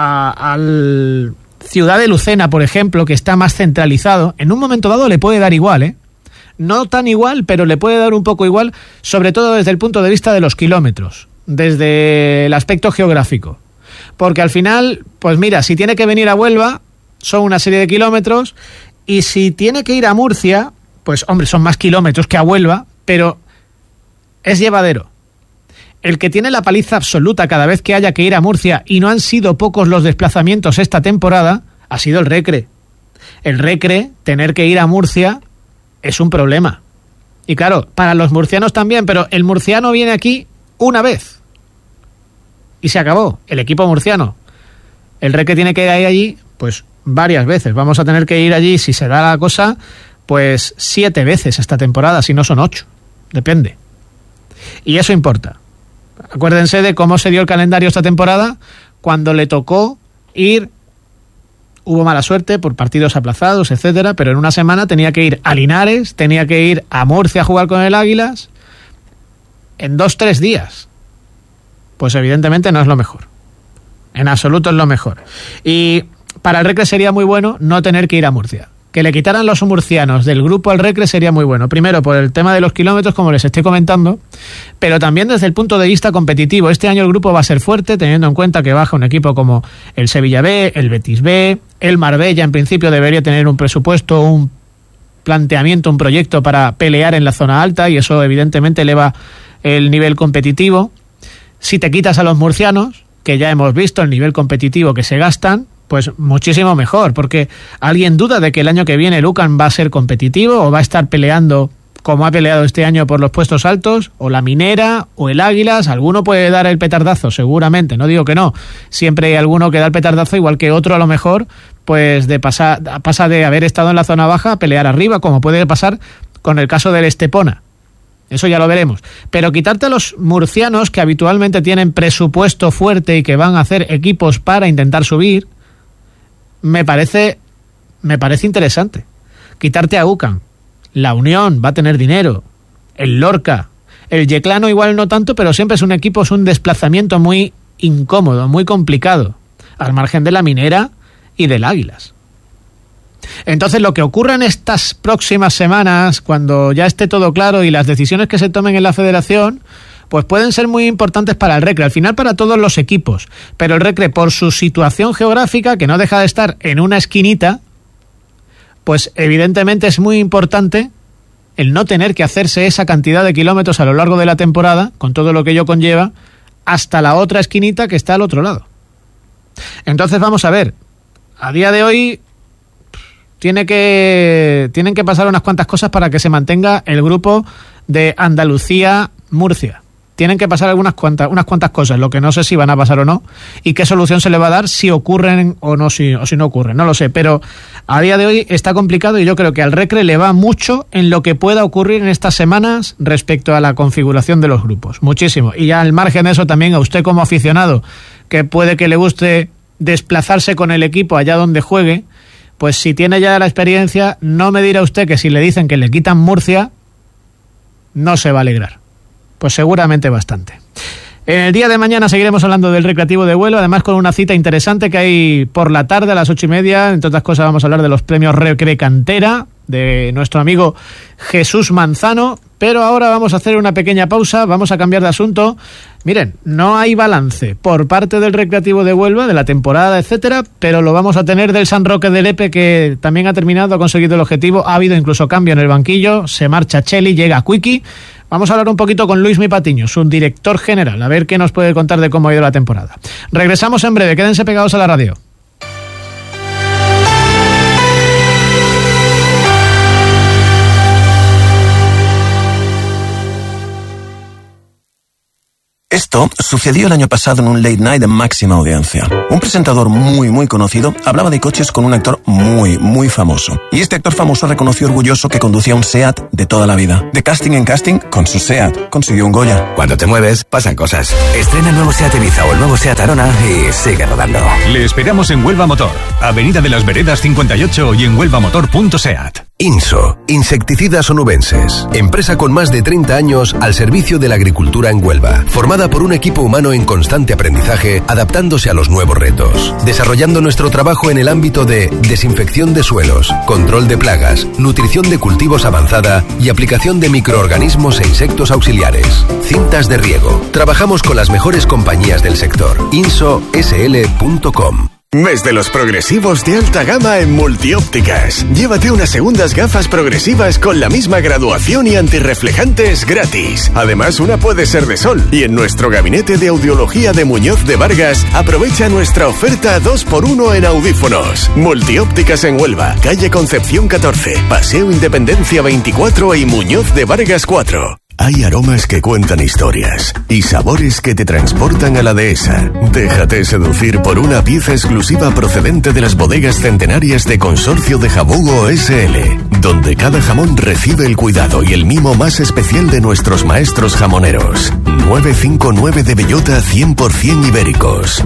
Al Ciudad de Lucena, por ejemplo, que está más centralizado, en un momento dado le puede dar igual, No tan igual, pero le puede dar un poco igual, sobre todo desde el punto de vista de los kilómetros, desde el aspecto geográfico. Porque al final, pues mira, si tiene que venir a Huelva, son una serie de kilómetros, y si tiene que ir a Murcia, pues hombre, son más kilómetros que a Huelva, pero es llevadero. El que tiene la paliza absoluta cada vez que haya que ir a Murcia, y no han sido pocos los desplazamientos esta temporada, ha sido el Recre. El Recre, tener que ir a Murcia, es un problema. Y claro, para los murcianos también, pero el murciano viene aquí una vez. Y se acabó, el equipo murciano. El Recre tiene que ir allí, pues varias veces. Vamos a tener que ir allí, si se da la cosa, pues 7 veces esta temporada, si no son 8. Depende. Y eso importa. Acuérdense de cómo se dio el calendario esta temporada. Cuando le tocó ir, hubo mala suerte por partidos aplazados, etcétera, pero en una semana tenía que ir a Linares, tenía que ir a Murcia a jugar con el Águilas, en 2-3 días. Pues evidentemente no es lo mejor. En absoluto es lo mejor. Y para el Recre sería muy bueno no tener que ir a Murcia. Que le quitaran los murcianos del grupo al Recre sería muy bueno. Primero, por el tema de los kilómetros, como les estoy comentando, pero también desde el punto de vista competitivo. Este año el grupo va a ser fuerte, teniendo en cuenta que baja un equipo como el Sevilla B, el Betis B, el Marbella, en principio debería tener un presupuesto, un planteamiento, un proyecto para pelear en la zona alta, y eso evidentemente eleva el nivel competitivo. Si te quitas a los murcianos, que ya hemos visto el nivel competitivo que se gastan, pues muchísimo mejor, porque ¿alguien duda de que el año que viene el UCAM va a ser competitivo o va a estar peleando como ha peleado este año por los puestos altos? O la Minera o el Águilas, alguno puede dar el petardazo, seguramente, no digo que no, siempre hay alguno que da el petardazo, igual que otro a lo mejor pues pasa de haber estado en la zona baja a pelear arriba, como puede pasar con el caso del Estepona. Eso ya lo veremos. Pero quitarte a los murcianos, que habitualmente tienen presupuesto fuerte y que van a hacer equipos para intentar subir, me parece interesante. Quitarte a UCAM. La Unión va a tener dinero. El Lorca. El Yeclano igual no tanto, pero siempre es un equipo, es un desplazamiento muy incómodo, muy complicado. Al margen de la Minera y del Águilas. Entonces, lo que ocurra en estas próximas semanas, cuando ya esté todo claro y las decisiones que se tomen en la federación, pues pueden ser muy importantes para el Recre, al final para todos los equipos, pero el Recre, por su situación geográfica, que no deja de estar en una esquinita, pues evidentemente es muy importante el no tener que hacerse esa cantidad de kilómetros a lo largo de la temporada, con todo lo que ello conlleva, hasta la otra esquinita que está al otro lado. Entonces vamos a ver, a día de hoy tienen que pasar unas cuantas cosas para que se mantenga el grupo de Andalucía-Murcia. Tienen que pasar unas cuantas cosas, lo que no sé si van a pasar o no, y qué solución se le va a dar, si ocurren o no, si no ocurren, no lo sé, pero a día de hoy está complicado, y yo creo que al Recre le va mucho en lo que pueda ocurrir en estas semanas respecto a la configuración de los grupos, muchísimo. Y ya al margen de eso, también a usted como aficionado, que puede que le guste desplazarse con el equipo allá donde juegue, pues si tiene ya la experiencia, no me dirá usted que si le dicen que le quitan Murcia, no se va a alegrar. Pues seguramente bastante. En el día de mañana seguiremos hablando del Recreativo de Huelva, además con una cita interesante que hay por la tarde a las 8:30. Entre otras cosas vamos a hablar de los premios Recre Cantera de nuestro amigo Jesús Manzano, pero ahora vamos a hacer una pequeña pausa, vamos a cambiar de asunto. Miren, no hay balance por parte del Recreativo de Huelva de la temporada, etcétera, pero lo vamos a tener del San Roque de Lepe, que también ha terminado, ha conseguido el objetivo, ha habido incluso cambio en el banquillo, se marcha Cheli, llega Quiqui. Vamos a hablar un poquito con Luismi Patiño, su director general, a ver qué nos puede contar de cómo ha ido la temporada. Regresamos en breve, quédense pegados a la radio. Esto sucedió el año pasado en un late night de máxima audiencia. Un presentador muy conocido hablaba de coches con un actor muy famoso. Y este actor famoso reconoció orgulloso que conducía un SEAT de toda la vida. De casting en casting, con su SEAT consiguió un Goya. Cuando te mueves, pasan cosas. Estrena el nuevo SEAT Ibiza o el nuevo SEAT Arona y sigue rodando. Le esperamos en Huelva Motor, Avenida de las Veredas 58 y en huelvamotor.seat. Inso, insecticidas onubenses. Empresa con más de 30 años al servicio de la agricultura en Huelva. Formada por un equipo humano en constante aprendizaje, adaptándose a los nuevos retos. Desarrollando nuestro trabajo en el ámbito de desinfección de suelos, control de plagas, nutrición de cultivos avanzada y aplicación de microorganismos e insectos auxiliares. Cintas de riego. Trabajamos con las mejores compañías del sector. insosl.com. Mes de los progresivos de alta gama en Multiópticas. Llévate unas segundas gafas progresivas con la misma graduación y antirreflejantes gratis. Además, una puede ser de sol. Y en nuestro gabinete de audiología de Muñoz de Vargas, aprovecha nuestra oferta 2x1 en audífonos. Multiópticas en Huelva, calle Concepción 14, Paseo Independencia 24 y Muñoz de Vargas 4. Hay aromas que cuentan historias y sabores que te transportan a la dehesa. Déjate seducir por una pieza exclusiva procedente de las bodegas centenarias de Consorcio de Jabugo S.L., donde cada jamón recibe el cuidado y el mimo más especial de nuestros maestros jamoneros. 959 de bellota 100% ibéricos.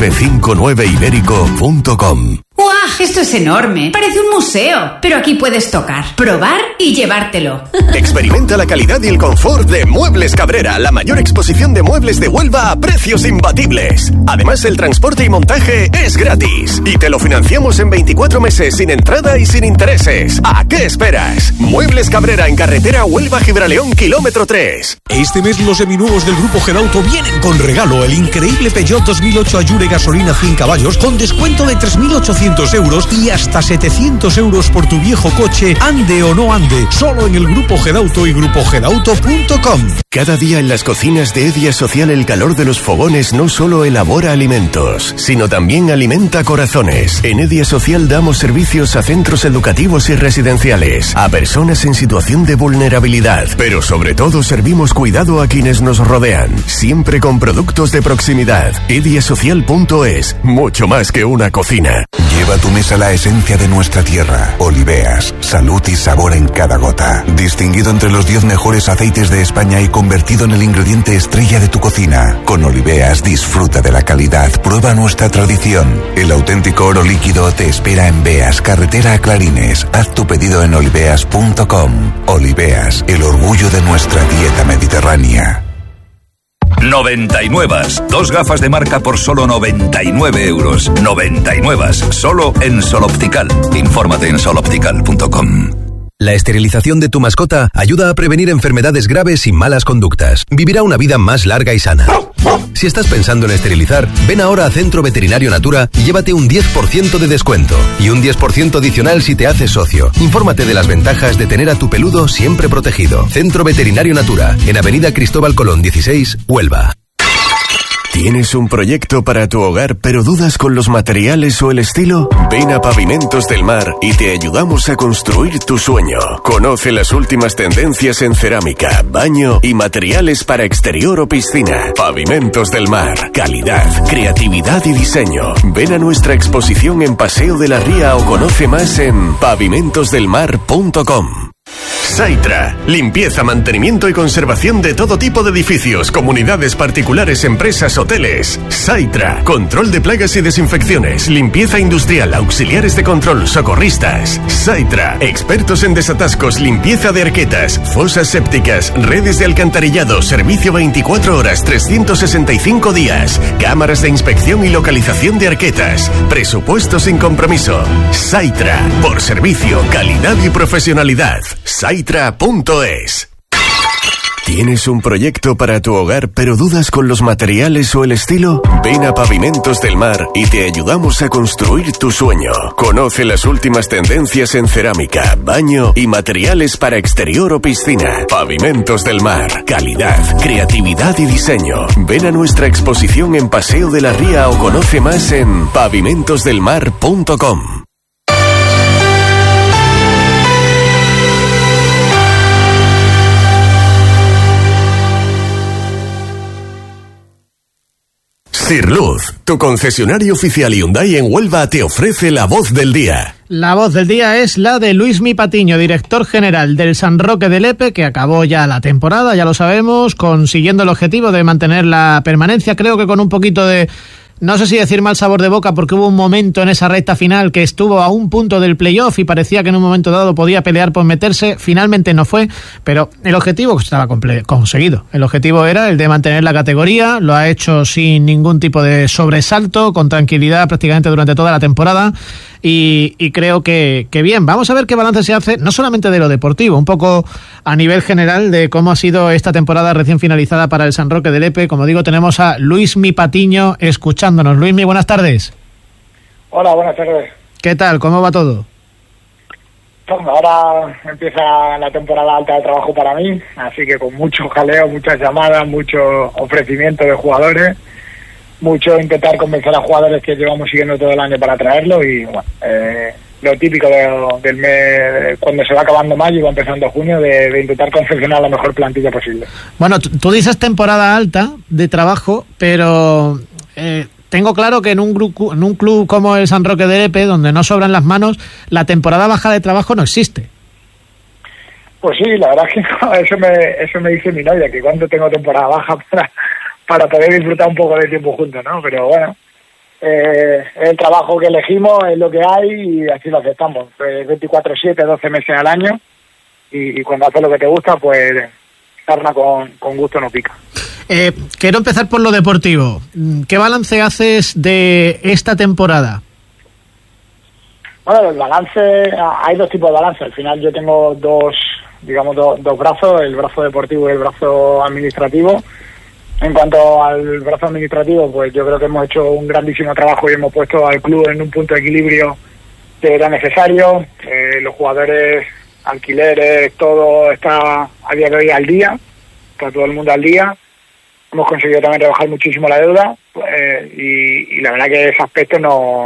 959ibérico.com. ¡Guau! Esto es enorme. Parece un museo. Pero aquí puedes tocar, probar y llevártelo. Experimenta la calidad y el confort de Muebles Cabrera, la mayor exposición de muebles de Huelva a precios imbatibles. Además, el transporte y montaje es gratis. Y te lo financiamos en 24 meses sin entrada y sin intereses. ¿A qué esperas? Muebles Cabrera en carretera Huelva-Gibraleón, kilómetro 3. Este mes los seminuevos del Grupo Gedauto vienen con regalo. El increíble Peugeot 2008 Allure gasolina 100 caballos con descuento de 3.800 euros y hasta 700 euros por tu viejo coche, ande o no ande, solo en el Grupo Gedauto y grupogedauto.com. Cada día en las cocinas de Edia Social el calor de los fogones no solo elabora alimentos, sino también alimenta corazones. En Edia Social damos servicios a centros educativos y residenciales, a personas en situación de vulnerabilidad, pero sobre todo servimos cuidado a quienes nos rodean, siempre con productos de proximidad. Ediasocial.es, mucho más que una cocina. Lleva a tu mesa la esencia de nuestra tierra. Oliveas, salud y sabor en cada gota. Distinguido entre los 10 mejores aceites de España y convertido en el ingrediente estrella de tu cocina. Con Oliveas disfruta de la calidad, prueba nuestra tradición. El auténtico oro líquido te espera en Beas, carretera a Clarines. Haz tu pedido en oliveas.com. Oliveas, el orgullo de nuestra dieta mediterránea. 99. Dos gafas de marca por solo 99 euros. 99. Solo en Sol Optical. Infórmate en soloptical.com. La esterilización de tu mascota ayuda a prevenir enfermedades graves y malas conductas. Vivirá una vida más larga y sana. Si estás pensando en esterilizar, ven ahora a Centro Veterinario Natura y llévate un 10% de descuento y un 10% adicional si te haces socio. Infórmate de las ventajas de tener a tu peludo siempre protegido. Centro Veterinario Natura, en Avenida Cristóbal Colón 16, Huelva. ¿Tienes un proyecto para tu hogar pero dudas con los materiales o el estilo? Ven a Pavimentos del Mar y te ayudamos a construir tu sueño. Conoce las últimas tendencias en cerámica, baño y materiales para exterior o piscina. Pavimentos del Mar. Calidad, creatividad y diseño. Ven a nuestra exposición en Paseo de la Ría o conoce más en pavimentosdelmar.com. Saitra, limpieza, mantenimiento y conservación de todo tipo de edificios, comunidades particulares, empresas, hoteles. Saitra, control de plagas y desinfecciones, limpieza industrial, auxiliares de control, socorristas. Saitra, expertos en desatascos, limpieza de arquetas, fosas sépticas, redes de alcantarillado, servicio 24 horas, 365 días, cámaras de inspección y localización de arquetas, presupuesto sin compromiso. Saitra, por servicio, calidad y profesionalidad. Saitra.es. ¿Tienes un proyecto para tu hogar pero dudas con los materiales o el estilo? Ven a Pavimentos del Mar y te ayudamos a construir tu sueño. Conoce las últimas tendencias en cerámica, baño y materiales para exterior o piscina. Pavimentos del Mar. Calidad, creatividad y diseño. Ven a nuestra exposición en Paseo de la Ría o conoce más en pavimentosdelmar.com. Sirluz, tu concesionario oficial Hyundai en Huelva, te ofrece la voz del día. La voz del día es la de Luismi Patiño, director general del San Roque de Lepe, que acabó ya la temporada, ya lo sabemos, consiguiendo el objetivo de mantener la permanencia, creo que con un poquito de... No sé si decir mal sabor de boca, porque hubo un momento en esa recta final que estuvo a un punto del playoff y parecía que en un momento dado podía pelear por meterse. Finalmente no fue, pero el objetivo estaba conseguido. El objetivo era el de mantener la categoría, lo ha hecho sin ningún tipo de sobresalto, con tranquilidad prácticamente durante toda la temporada y creo que bien. Vamos a ver qué balance se hace, no solamente de lo deportivo, un poco a nivel general de cómo ha sido esta temporada recién finalizada para el San Roque de Lepe. Como digo, tenemos a Luismi Patiño escuchándonos. Luismi, buenas tardes. Hola, buenas tardes. ¿Qué tal? ¿Cómo va todo? Ahora empieza la temporada alta de trabajo para mí, así que con mucho jaleo, muchas llamadas, mucho ofrecimiento de jugadores, mucho intentar convencer a jugadores que llevamos siguiendo todo el año para traerlos y bueno, lo típico del mes, cuando se va acabando mayo y va empezando junio, de intentar confeccionar la mejor plantilla posible. Bueno, tú dices temporada alta de trabajo, pero tengo claro que en un club como el San Roque de Lepe, donde no sobran las manos, la temporada baja de trabajo no existe. Pues sí, la verdad es que eso me dice mi novia, que cuando tengo temporada baja para poder disfrutar un poco de tiempo juntos, ¿no? Pero bueno, el trabajo que elegimos es lo que hay y así lo aceptamos. 24/7, 12 meses al año y cuando haces lo que te gusta, pues sarna con gusto no pica. Quiero empezar por lo deportivo. ¿Qué balance haces de esta temporada? Bueno, el balance, hay dos tipos de balance. Al final yo tengo dos brazos, el brazo deportivo y el brazo administrativo. En cuanto al brazo administrativo, pues yo creo que hemos hecho un grandísimo trabajo y hemos puesto al club en un punto de equilibrio que era necesario. Los jugadores, alquileres, todo está a día de hoy al día, está todo el mundo al día. Hemos conseguido también rebajar muchísimo la deuda y la verdad que ese aspecto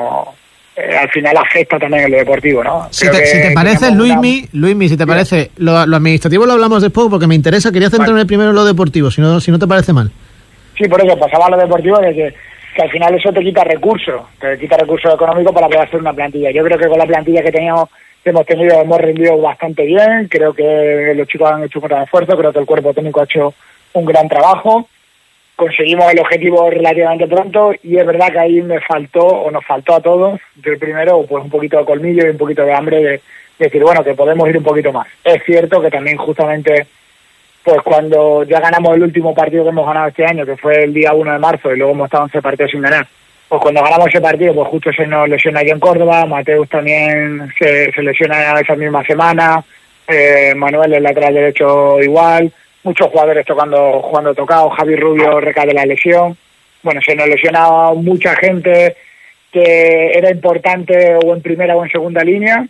al final afecta también en lo deportivo, ¿no? Si te parece, Luismi, si te parece, lo administrativo lo hablamos después porque me interesa, quería centrarme primero en lo deportivo, si no te parece mal. Sí, por eso pasaba a lo deportivo de que al final eso te quita recursos económicos para poder hacer una plantilla. Yo creo que con la plantilla que hemos tenido hemos rendido bastante bien, creo que los chicos han hecho un gran esfuerzo, creo que el cuerpo técnico ha hecho un gran trabajo. Conseguimos el objetivo relativamente pronto y es verdad que ahí nos faltó a todos, yo el primero, pues un poquito de colmillo y un poquito de hambre de decir, bueno, que podemos ir un poquito más. Es cierto que también justamente, pues cuando ya ganamos el último partido que hemos ganado este año, que fue el día 1 de marzo y luego hemos estado 11 partidos sin ganar, pues cuando ganamos ese partido, pues justo se nos lesiona allí en Córdoba, Mateus también se lesiona esa misma semana, Manuel, el lateral derecho, igual. Muchos jugadores jugando tocado, Javi Rubio recae de la lesión. Bueno, se nos lesiona mucha gente que era importante o en primera o en segunda línea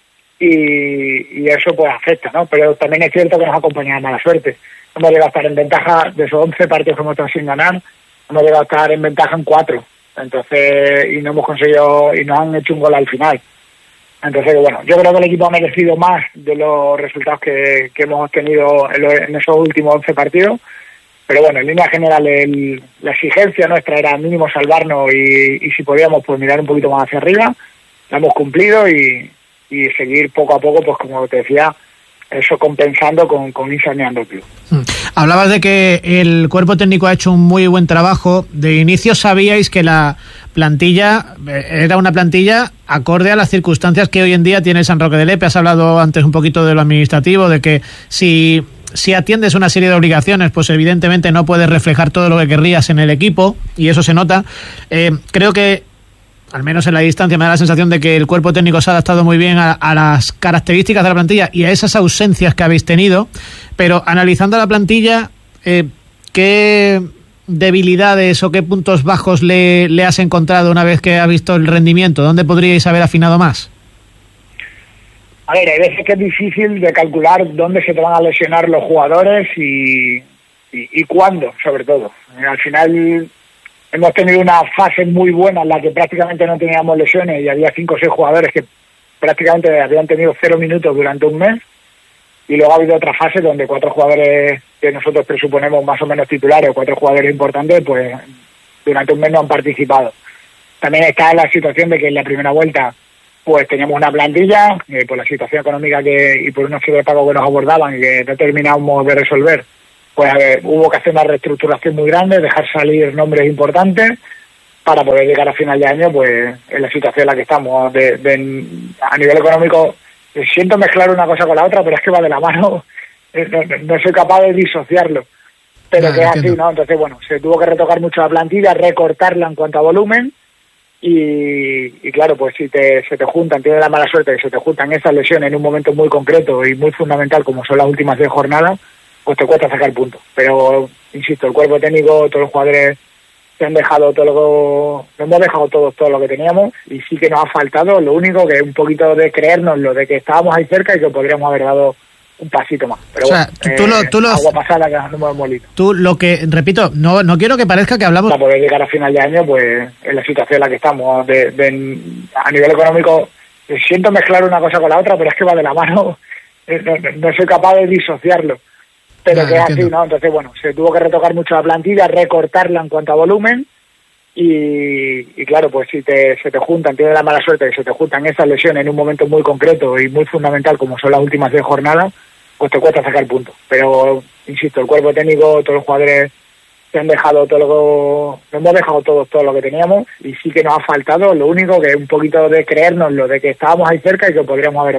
y eso pues afecta, ¿no? Pero también es cierto que nos acompaña mala suerte. Hemos llegado a estar en ventaja de esos 11 partidos que hemos estado sin ganar, hemos llegado a estar en ventaja en 4. Entonces, y no hemos conseguido, y nos han hecho un gol al final. Entonces, bueno, yo creo que el equipo ha merecido más de los resultados que hemos obtenido en esos últimos 11 partidos. Pero bueno, en línea general, la exigencia nuestra era mínimo salvarnos y si podíamos, pues mirar un poquito más hacia arriba. La hemos cumplido y seguir poco a poco, pues como te decía, eso compensando con ir saneando el club. Hablabas de que el cuerpo técnico ha hecho un muy buen trabajo. De inicio sabíais que la plantilla era una plantilla acorde a las circunstancias que hoy en día tiene San Roque de Lepe. Has hablado antes un poquito de lo administrativo, de que si atiendes una serie de obligaciones, pues evidentemente no puedes reflejar todo lo que querrías en el equipo y eso se nota. Creo que al menos en la distancia me da la sensación de que el cuerpo técnico se ha adaptado muy bien a las características de la plantilla y a esas ausencias que habéis tenido, pero analizando la plantilla, ¿qué debilidades o qué puntos bajos le has encontrado una vez que has visto el rendimiento? ¿Dónde podríais haber afinado más? A ver, hay veces que es difícil de calcular dónde se te van a lesionar los jugadores y cuándo, sobre todo. Al final hemos tenido una fase muy buena en la que prácticamente no teníamos lesiones y había 5 o 6 jugadores que prácticamente habían tenido 0 minutos durante un mes. Y luego ha habido otra fase donde 4 jugadores que nosotros presuponemos más o menos titulares, o 4 jugadores importantes, pues durante un mes no han participado. También está la situación de que en la primera vuelta pues teníamos una plantilla, por la situación económica y por unos de pago que nos abordaban y que no terminamos de resolver, pues hubo que hacer una reestructuración muy grande, dejar salir nombres importantes para poder llegar a final de año pues en la situación en la que estamos. A nivel económico, siento mezclar una cosa con la otra, pero es que va de la mano, no soy capaz de disociarlo, pero que es así, ¿no? Entonces, bueno, se tuvo que retocar mucho la plantilla, recortarla en cuanto a volumen y claro, pues si se te juntan, tienes la mala suerte que se te juntan esas lesiones en un momento muy concreto y muy fundamental como son las últimas 10 jornadas, pues te cuesta sacar puntos. Pero, insisto, el cuerpo técnico, todos los jugadores se han dejado nos hemos dejado todo lo que teníamos, y sí que nos ha faltado lo único que es un poquito de creernos lo de que estábamos ahí cerca y que podríamos haber dado un pasito más. Pero o sea, agua pasada que no hemos molido. Tú lo que, repito, no quiero que parezca que hablamos... Para poder llegar a final de año, pues en la situación en la que estamos, a nivel económico, siento mezclar una cosa con la otra, pero es que va de la mano, no soy capaz de disociarlo. Pero que es así, ¿no? Entonces, bueno, se tuvo que retocar mucho la plantilla, recortarla en cuanto a volumen, y claro, pues si se te juntan, tienes la mala suerte que se te juntan esas lesiones en un momento muy concreto y muy fundamental como son las últimas 10 jornadas, pues te cuesta sacar puntos. Pero, insisto, el cuerpo técnico, todos los jugadores se han dejado nos hemos dejado todo lo que teníamos, y sí que nos ha faltado lo único que es un poquito de creernos lo de que estábamos ahí cerca y que podríamos haber